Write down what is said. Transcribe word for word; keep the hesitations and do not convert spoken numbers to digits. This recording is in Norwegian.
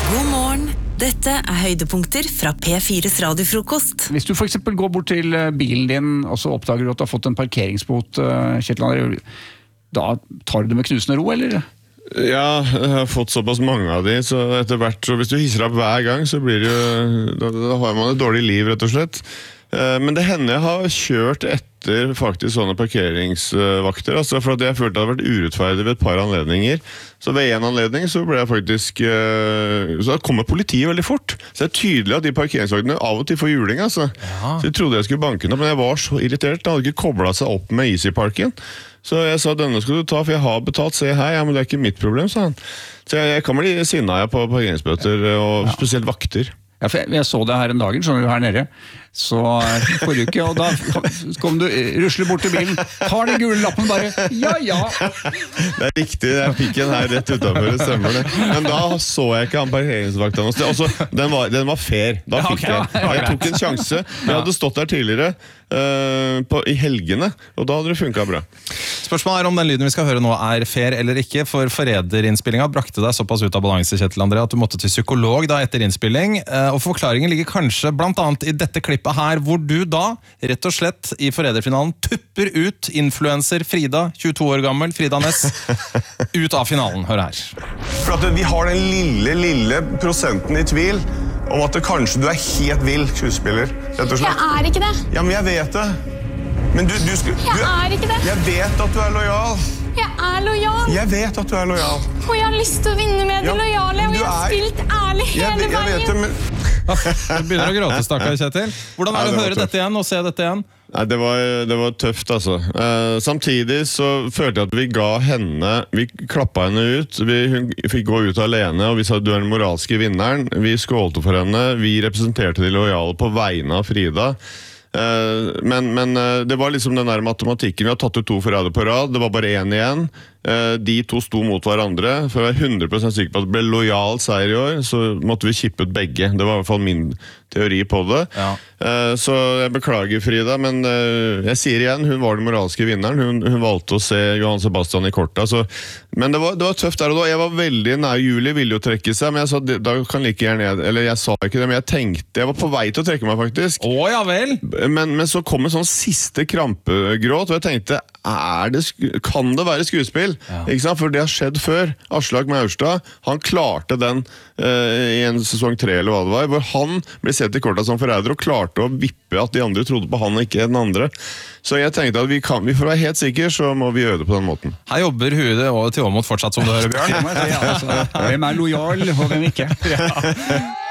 God morgen. Dette er høydepunkter fra P fires radiofrokost. Hvis du for eksempel går bort til bilen din, og så oppdager du at du har fått en parkeringsbot, Kjetil André, da tar du det med knusende ro, eller? Ja, jeg har fått såpass mange av de, så etter hvert, så hvis du hisser opp hver gang, så blir det jo, da, da har man et dårlig liv, rett og slett. Men det hender jeg har kjørt etter faktisk sånne parkeringsvakter, altså for at jeg følte at det hadde vært urettferdig ved et par anledninger. Så ved en anledning så ble jeg faktisk, så da kommer politiet veldig fort. Så det er tydelig at de parkeringsvaktene av og til får juling, altså. Ja. Så jeg trodde jeg skulle banke den opp, men jeg var så irritert, jeg hadde ikke koblet seg opp med Easy Parken. Så jeg sa, denne skal du ta, for jeg har betalt, se her, ja, men det er ikke mitt problem, sa han. Så jeg, jeg kan bli sinnet på parkeringsbøter, og ja. Spesielt vakter. Ja, for jeg, jeg så det her en dagen, skjønner du, her nede. Så forrige uke, og da kom du, rusler bort til bilen, tar den gule lappen bare, ja, ja. Det er riktig, jeg fikk en her rett utenfor, det stemmer det. Men da så jeg ikke han parkeringsvakten. Altså, den var, den var fair, da fikk jeg. Jeg tok en sjanse, jeg hadde stått der tidligere, uh, på, i helgene, og da hadde det funket bra. Spørsmålet er om den lyden vi skal høre nå er fair eller ikke, for forræderinnspillingen brakte deg såpass ut av balanse, Kjetil André, at du måtte til psykolog da etter innspilling, og forklaringen ligger kanskje blant annet i dette klippet her, hvor du da, rett og slett i forræderfinalen, tupper ut influencer Frida, tjueto år gammel, Frida Ness, ut av finalen. Hør her. For at vi har den lille, lille prosenten i tvil om at det kanskje du er helt vill skuespiller, rett og slett. Jeg er ikke det. Ja, men jeg vet det. Men du, du, du, jeg er ikke det. Jeg vet at du er lojal. Jeg er lojal. Jeg vet at du er lojal. Og jeg har lyst til å vinne med de ja, lojale, og jeg har er... spilt ærlig hele jeg, jeg veien. Vet det, men... Du begynner å gråte, stakkar Kjetil. Hvordan er det å høre tøft. Dette igjen og se dette igjen? Nei, det var, det var tøft, altså. Eh, samtidig så følte jeg at vi ga henne, vi klappet henne ut, vi, hun fikk gå ut alene, og vi sa du er den moralske vinneren. Vi skålte for henne, vi representerte de lojale på vegne av Frida. Uh, men, men uh, det var liksom den der matematikken. Vi har tatt ut to forræder på rad. Det var bare en igjen. uh, De to sto mot hverandre. For å være hundre prosent sikker på at det ble lojal seier i år, så måtte vi kippe ut begge. Det var i hvert fall min teori på det. Ja. uh, Så jeg beklager, Frida, men uh, jeg sier igjen, hun var den moralske vinneren. Hun, hun valgte å se Johan Sebastian i korta, så, men det var, det var tøft der og da. Jeg var veldig nær. Julie ville jo trekke seg, men jeg sa, da kan like gjerne jeg, eller jeg sa ikke det, men jeg tenkte, jeg var på vei til å trekke meg faktisk. Å, ja vel. Men, men så kom en sånn siste krampegråt, og jeg tenkte, er det, kan det være skuespill? Ja. Ikke sant? For det har skjedd før. Aslak Maurstad, han klarte den uh, i en sesong tre eller hva det var, hvor han ble sett i korta som forræder og klarte å vippe at de andre trodde på han og ikke den andre. Så jeg tenkte at vi kan, vi for å være helt sikre, så må vi gjøre det på den måten. Her jobber huet over til Åmot fortsatt, som du hører, Bjørn. Hvem er lojal, og hvem ikke? Ja.